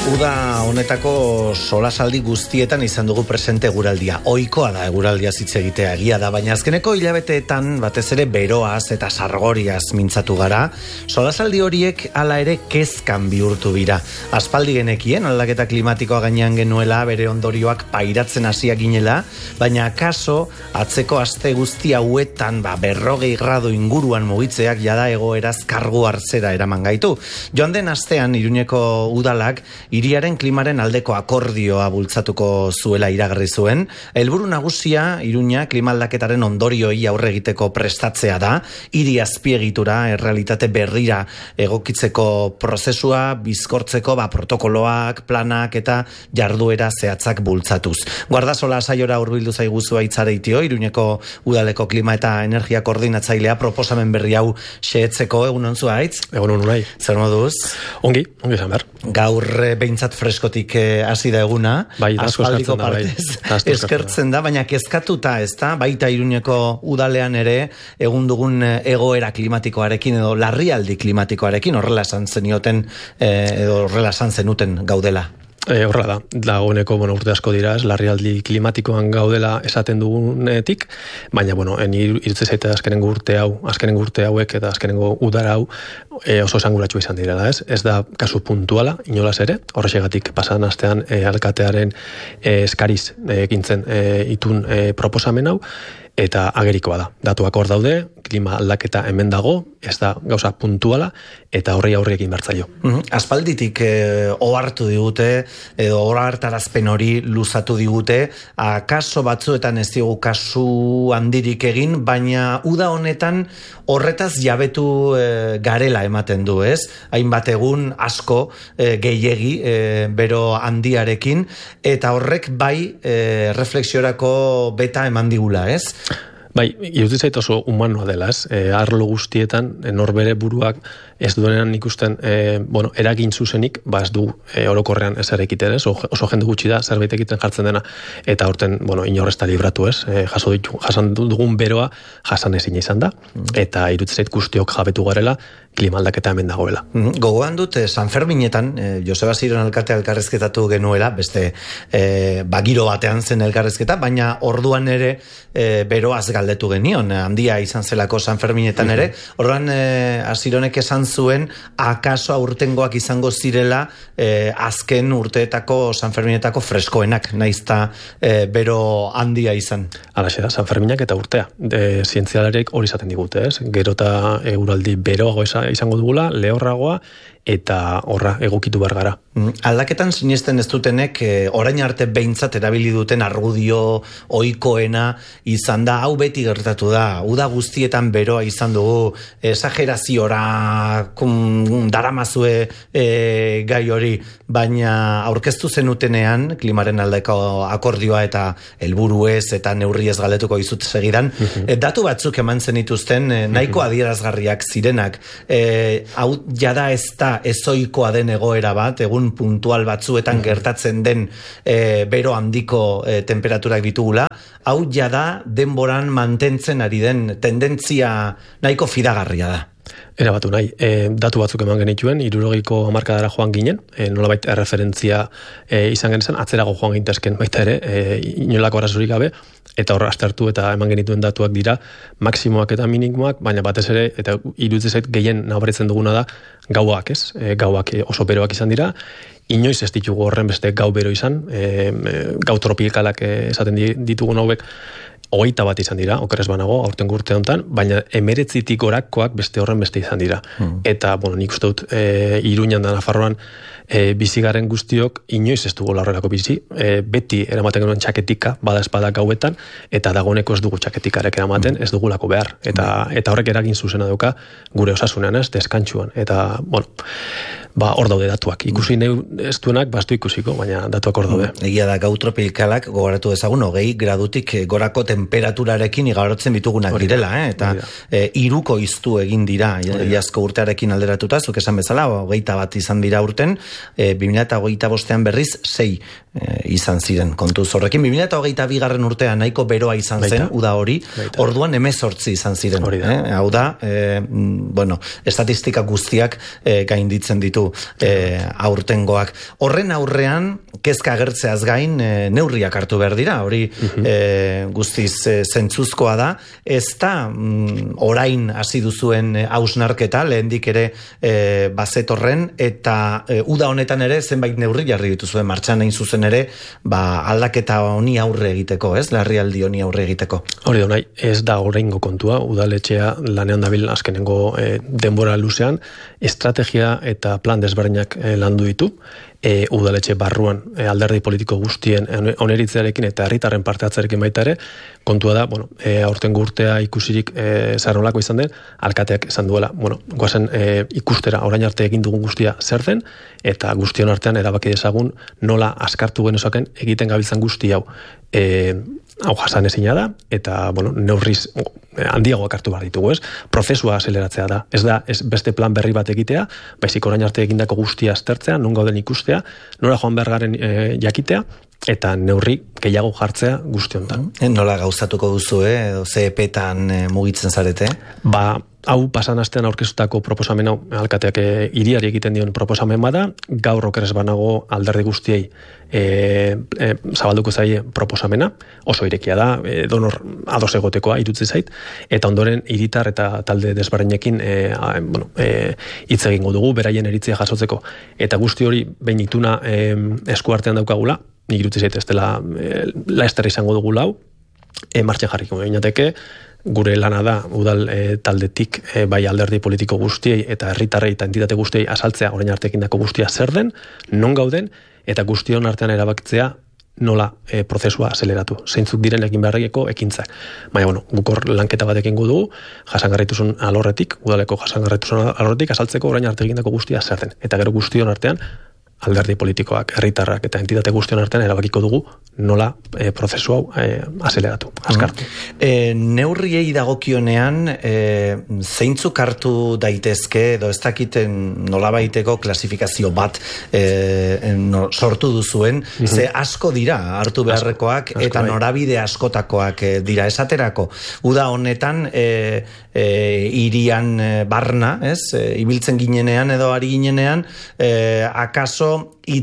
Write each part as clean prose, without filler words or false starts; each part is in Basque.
Uda honetako solasaldi guztietan izan dugu presente eguraldia. Ohikoa da eguraldia hitz egitea, egia da, baina azkeneko hilabeteetan batez ere beroaz eta sargoriaz mintzatu gara. Solasaldi horiek hala ere kezkan bihurtu bira. Aspaldi genekien aldaketa klimatikoa gainean genuela, bere ondorioak pairatzen hasiak ginela, baina akaso atzeko aste guzti hauetan 40 gradu inguruan mugitzeak jada egoeraz kargu hartzera eraman gaitu. Joan den astean Iruñeko udalak hiriaren klimaren aldeko akordioa bultzatuko zuela iragarri zuen. Helburu nagusia Iruña klima aldaketaren ondorioei aurre egiteko prestatzea da, hiri azpiegitura errealitate berrira egokitzeko prozesua bizkortzeko protokoloak, planak eta jarduera zehatzak bultzatuz. Guardasola saiora hurbildu zaiguzu Aitzareitio, Iruñeko udaleko klima eta energia koordinatzailea, proposamen berri hau xehetzeko. Egunon zu Aitz? Egunon unai. Zer moduz? Ongi izan behar. Gaur behintzat freskotik hasi da eguna, aspaldiko partez eskertzen da, baina kezkatuta ez da, baita Iruñeko udalean ere egun dugun egoera klimatikoarekin edo larrialdi klimatikoarekin horrela esan zenioten edo horrela esan zenuten gaudela. Horrela da, dagoeneko urte asko dira, larrialdi klimatikoan gaudela esaten dugunetik, baina iruditzen zaite azkenengo urte hauek eta azkenengo udara hau oso esanguratsu izan direla, ez? Ez da kasu puntuala, inolaz ere, horrexegatik pasadan astean alkatearen eskariz egintzen itun proposamen hau, eta agerikoa da. Datuak hor daude, klima aldaketa hemen dago, ez da gauza puntuala, eta horri aurrekin bertzaio. Aspalditik ohartu digute, edo ohartarazpen hori luzatu digute, akaso batzuetan ez digu kasu handirik egin, baina uda honetan horretaz jabetu garela ematen du, ez? Hainbat egun asko gehiegi bero handiarekin, eta horrek bai reflexiorako beta eman digula, ez? Bai, iruditzen zait oso humanoa dela, ez? Arlo guztietan, norbere buruak ez duenean ikusten, eragin zuzenik, ez du orokorrean ezer egiten, ez? Oso jende gutxi da, zerbait egiten jartzen dena, eta horten, inorrez da libratu, ez? Jasan dugun beroa, jasan ezin izan da, eta iruditzen zait guztiok jabetu garela, klima aldaketa hemen dagoela. Gogoan dut, San Ferminetan, Joseba Ziron alkatea elkarrezketatu genuela, beste giro batean zen elkarrezketa, baina orduan ere beroaz galdetu genion, handia izan zelako San Ferminetan ere, orduan Zironek esan zuen, akaso aurtengoak izango zirela azken urteetako San Ferminetako freskoenak, naizta bero handia izan. Alaxe da, San Ferminak eta urtea. Zientzialariek hori izaten digute, ez? Gero eta eguraldi beroago izango dugula, lehorragoa, eta horra egokitu behar gara. Aldaketan sinesten ez dutenek orain arte behintzat erabili duten argudio ohikoena izan da, hau beti gertatu da, uda guztietan beroa izan dugu, esageraziora daramazue gai hori, baina aurkeztu zenutenean klimaren aldeko akordioa eta helburuez eta neurriez galdetuko izut segidan, datu batzuk eman zenituzten nahiko adierazgarriak zirenak, hau jada ez da ezoikoa den egoera bat, egun puntual batzuetan gertatzen den bero handiko temperaturak ditugula, hau jada denboran mantentzen ari den tendentzia nahiko fidagarria da. Erabatu nahi, datu batzuk eman genituen, 60ko hamarkadara joan ginen, nolabait erreferentzia izan genizan, atzerago joan gintezken baita ere, inolako arazorik gabe, eta horra aztertu eta eman genituen datuak dira, maksimoak eta minimoak, baina batez ere, eta iruditzen zait gehien nabaritzen duguna da, gauak, ez? Gauak oso beroak izan dira, inoiz ez ditugu horren beste gau bero izan, gau tropikalak esaten ditugun hauek, 21 izan dira, okerez banago, aurten urte honetan, baina 19 gorakoak beste horren beste izan dira. Eta, nik uste dut, Iruñan da Nafarroan bizigaren guztiok inoiz ez dugu horrelako bizi, beti eramaten genuen txaketika, bada espada gauetan, eta dagoeneko ez dugu txaketikarek eramaten, ez dugulako behar. Eta horrek eragin zuzena dauka gure osasunean, ez, deskantxuan. Eta, hor daude datuak. Ikusi ez duenak, bastu ikusiko, baina datuak hor daude. Egia da, gau tropicalak, gogoratu dezagun, 20 gradutik gorako temperaturarekin igarotzen ditugunak direla, eta 3 iztu egin dira, iazko urtearekin alderatuta, zuk esan bezala, 21 izan dira urten, 2025 berriz 6 izan ziren kontuz horrekin. 2022 urtean nahiko beroa izan zen, uda hori, orduan 18 izan ziren. Hau da, estatistika guztiak gainditzen ditu aurtengoak. Horren aurrean, kezka agertzeaz gain, neurriak hartu behar dira, hori guztiz zentzuzkoa da, ez da orain hasi duzuen hausnarketa, lehendik ere bazetorren, eta uda honetan ere zenbait neurri jarri dituzuen martxan hain zuzen ere, aldaketa honi aurre egiteko, ez? Larrialdi honi aurre egiteko. Hori da, nahi, ez da oraingo kontua, udaletxea lanean dabil azkenengo denbora luzean, estrategia eta plan desberdinak landu ditu, udaletxe barruan alderdi politiko guztien oneritzearekin eta herritarren parte hartzearekin baita ere, kontua da, aurtengo urtea ikusirik zarrolako izan den, alkateak esan duela, goazen ikustera orain arte egin dugun guztia zer den, eta guztion artean erabaki dezagun nola askartu genezaken egiten gabiltzan guzti hau. Hau jasan ezina da, eta, neurriz handiagoak hartu behar ditugu, ez? Prozesua azeleratzea da. Ez da, ez beste plan berri bat egitea, baizik orain arte egindako guztia aztertzea, non gauden ikustea, nora joan behar garen jakitea, eta neurri gehiago jartzea guzti honetan. Nola gauzatuko duzu, edo CEP-tan mugitzen zarete? Hau pasan astean aurkeztutako proposamen hau alkateak hiriari egiten dion proposamen bada, gaur okeres banago alderdi guztiei zabalduko zaie proposamena, oso irekia da, donor ados egotekoa irutzi zait, eta ondoren hiritar eta talde desberdinekin hitz egingo dugu, beraien eritzia jasotzeko, eta guzti hori behin ituna eskuartean daukagula, nik irutzi zait ez dela laester izango dugu lau, martxan jarriko inateke, gure lana da udal taldetik bai alderdi politiko guztiei eta herritarrei eta entitate guztiei azaltzea orain arte egindako guztia zer den, non gauden eta guztion artean erabakitzea nola prozesua azeleratu. Zeintzuk diren egin beharreko ekintzak. Baina, guk hor lanketa bat egingo dugu, jasangarrituzun alorretik, udaleko jasangarrituzun alorretik azaltzeko orain arte egindako guztia zer den. Eta gero guztion artean alderdi politikoak, herritarrak eta entitate guztion artean erabakiko dugu nola prozesu hau azeleratu, azkartu. Neurriei dagokionean zeintzuk hartu daitezke edo ez dakiten nolabaiteko klasifikazio bat sortu duzuen, ze asko dira hartu beharrekoak eta norabide askotakoak dira esaterako. Uda honetan hirian barna, ibiltzen ginenean edo ari ginenean, akaso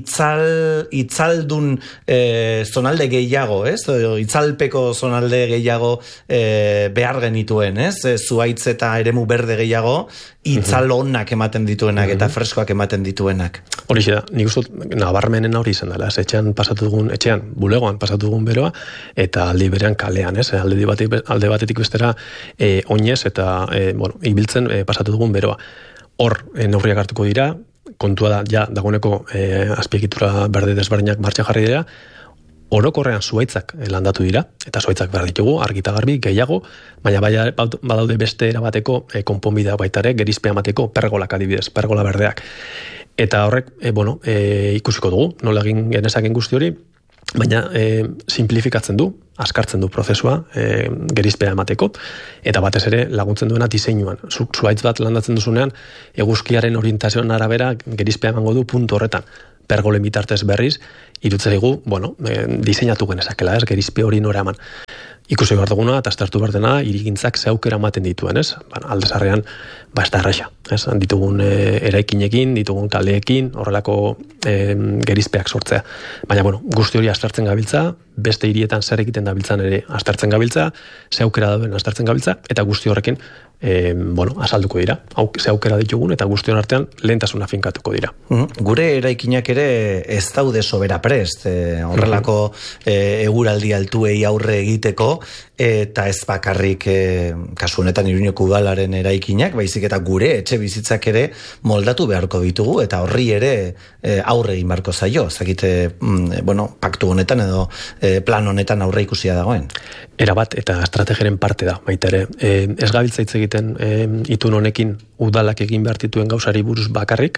itzaldun zonalde gehiago, itzalpeko zonalde gehiago behar genituen, zuaitz eta eremu berde gehiago, itzal onak ematen dituenak eta freskoak ematen dituenak. Horixe da, nik uste nabarmenen hori izan dela, etxean bulegoan pasatu dugun beroa, eta aldi berean kalean, alde batetik bestera oinez eta ibiltzen pasatu dugun beroa. Hor, neurriak hartuko dira, kontua da, ja, dagoeneko azpiegitura berde desberdinak martxan jarri dira, orokorrean zuaitzak landatu dira, eta zuaitzak behar ditugu, argita garbi, gehiago, baina badaude beste erabateko konponbidea baita ere, gerizpea emateko pergolak adibidez, pergola berdeak. Eta horrek, ikusiko dugu, nola egin genezaken guzti hori, baina simplifikatzen du, askartzen du prozesua gerizpea emateko, eta batez ere laguntzen duena diseinuan. Zuaitz bat landatzen duzunean, eguzkiaren orientazioan arabera gerizpea emango du puntu horretan. Pergolen bitartez berriz, irutzerigu, diseinatu genezakela, gerizpe hori nora eman. Ikusi behar duguna, eta aztertu behar dena, irigintzak zeaukera ematen dituen, aldezarrean, ez da erraxa. Ditugun eraikinekin, ditugun kaleekin, horrelako gerizpeak sortzea. Baina, guzti hori aztertzen gabiltza, beste hirietan zer egiten dabiltzan ere aztertzen gabiltza, zeaukera dauden aztertzen gabiltza, eta guzti horrekin, azalduko dira. Ze aukera ditugun, eta guztion artean lehentasuna finkatuko dira. Gure eraikinak ere ez daude sobera prest, horrelako eguraldi altuei aurre egiteko, eta ez bakarrik kasu honetan Iruñeko udalaren eraikinak, baizik eta gure etxe bizitzak ere moldatu beharko ditugu, eta horri ere aurre egin beharko zaio, zakite, paktu honetan edo plan honetan aurre ikusia dagoen. Erabat eta estrategiaren parte da, baita ere. Ez gabiltza hitz egiten itun honekin udalak egin behar dituen gauzari buruz bakarrik,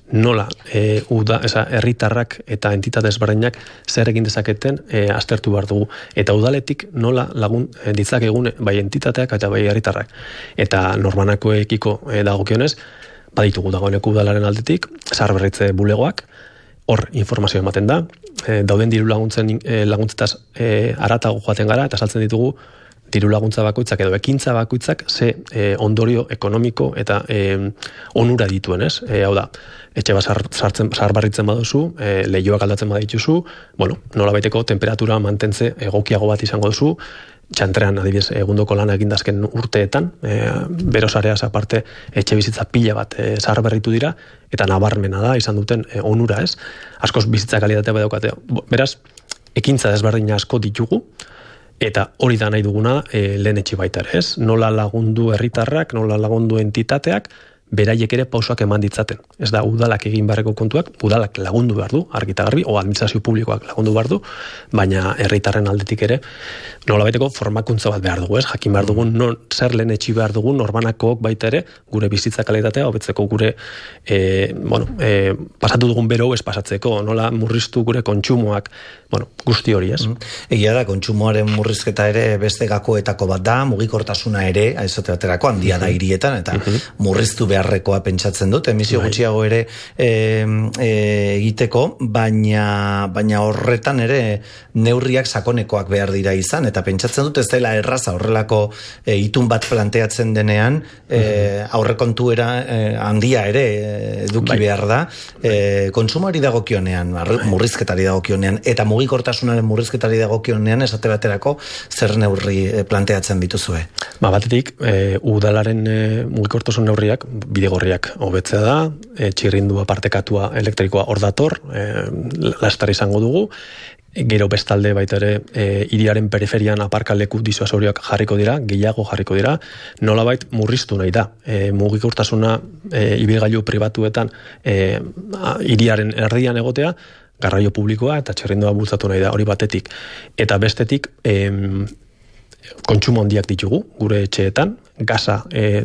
nola herritarrak eta entitate ezberdinak zer egin dezaketen aztertu behar dugu. Eta udaletik nola lagun ditzakegun bai entitateak eta bai herritarrak. Eta norbanakoekiko dagokionez, baditugu dagoeneko udalaren aldetik, zaharberritze bulegoak, hor informazioa ematen da, dauden diru laguntzetaz aratago joaten gara, eta saltzen ditugu diru laguntza bakoitzak edo ekintza bakoitzak ze ondorio ekonomiko eta onura dituen, ez? Hau da, etxe bat zaharberritzen baduzu, leihoak aldatzen badituzu, nola baiteko temperatura mantentze egokiago bat izango duzu, txantrean adibidez egundoko lana egindazken urteetan, berosareaz aparte etxe bizitza pila bat zaharberritu dira, eta nabarmena da izan duten onura, ez? Askoz bizitza kalitatea badaukate. Beraz, ekintza desberdina asko ditugu, eta hori da nahi duguna lehen etxe baita ere, ez? Nola lagundu herritarrak, nola lagundu entitateak, beraiek ere pausoak eman ditzaten. Ez da udalak egin beharreko kontuak, udalak lagundu behar du, argi eta garbi, o administrazio publikoak lagundu behar du, baina herritarren aldetik ere, nola baiteko formakuntza bat behar dugu, ez? Jakin behar dugun, zer lehen etxi behar dugun, norbanakook baita ere, gure bizitza kalitatea, hobetzeko gure, pasatu dugun bero ez pasatzeko, nola murriztu gure kontsumoak, guzti hori, ez? Egia da, kontsumoaren murrizketa ere beste gakoetako bat da, mugikortasuna ere, aizate baterako, handia da hirietan, eta murriztu beharrekoa pentsatzen dut, emisio gutxiago ere egiteko, baina horretan ere neurriak sakonekoak behar dira izan, eta pentsatzen dut ez dela erraza horrelako itun bat planteatzen denean, aurrekontuera handia ere eduki behar da, kontsumoari dagokionean, murrizketari dagokionean, eta mugikortasunaren murrizketari dagokionean esate baterako zer neurri planteatzen dituzue? Batetik, udalaren mugikortasun neurriak, bidegorriak hobetzea da, txirrindu apartekatua elektrikoa hor dator, lastar izango dugu, gero bestalde baita ere hiriaren periferian aparkaleku disuasorioak jarriko dira, gehiago jarriko dira, nolabait murriztu nahi da. Mugikortasuna ibilgailu pribatuetan hiriaren erdian egotea, garraio publikoa eta txirrindua bultzatu nahi da, hori batetik. Eta bestetik, kontsumo handiak ditugu, gure etxeetan, gaza,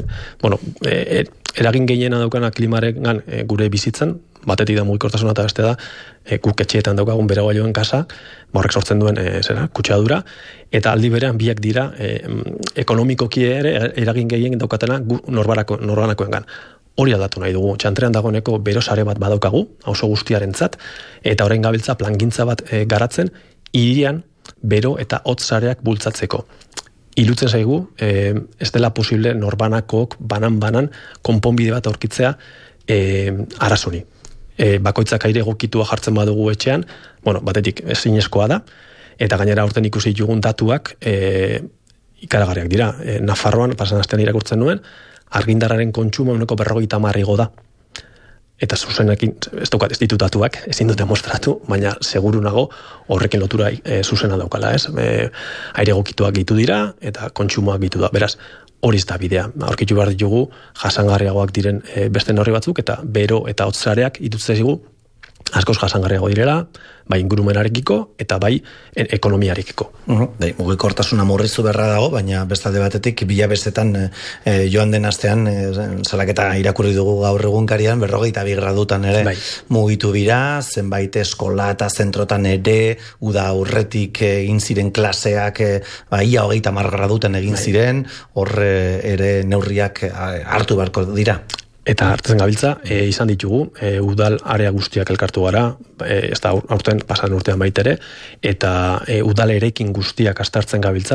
eragin gehiena daukana klimarengan gure bizitzan, batetik da mugikortasuna eta beste da, guk etxeetan daukagun berogailuen gaza, horrek sortzen duen kutsadura, eta aldi berean biak dira ekonomikoki ere eragin gehien daukatena norbanakoengan. Hori aldatu nahi dugu. Txantrean dagoeneko berosare bat badaukagu, auzo guztiarentzat, eta orain gabiltza plangintza bat garatzen, hirian bero eta hotz sareak bultzatzeko. Ilutzen zaigu, ez dela posible norbanakook banan konponbide bat aurkitzea arazoni. Bakoitzak aire egokitua jartzen badugu etxean, batetik ezinezkoa da, eta gainera aurten ikusi ditugun datuak ikaragarriak dira. Nafarroan, pasan astean irakurtzen nuen, argindarraren kontsumo 50% igo da. Eta zuzenekin, ez ditu datuak, ezin dute mostratu, baina seguru nago horrekin lotura zuzena daukala, ez? Aire egokituak gitu dira, eta kontsumoak gitu da. Beraz, hori da bidea. Aurkitu behar ditugu, jasangarriagoak diren beste neurri batzuk, eta bero eta hotzareak itutzen zigu, askoz jasangarriago direla, bai ingurumenarekiko eta bai ekonomiarekiko. Mugikortasuna murriztu beharra dago, baina bestalde batetik bilabezetan joan den astean salaketa irakurri dugu gaur egunkarian 42 gradutan ere mugitu bira, zenbait eskola eta zentrotan ere uda aurretik egin ziren klaseak ia 30 gradutan egin ziren, hor ere neurriak hartu beharko dira. Eta hartzen gabiltza, izan ditugu, udal area guztiak elkartu gara, ez da aurten pasan urtean baitere, eta udal erekin guztiak astartzen gabiltza,